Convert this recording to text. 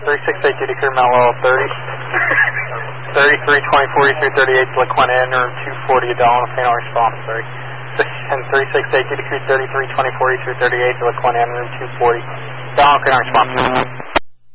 3682 to Clear Mellow 30. 33, 20, 43, 38 to La Quinta, room 240, Adele, and final response, sorry. And 3682 to Clear 33, 20, 43, 38 to La Quinta, room 240, Adele, and final response.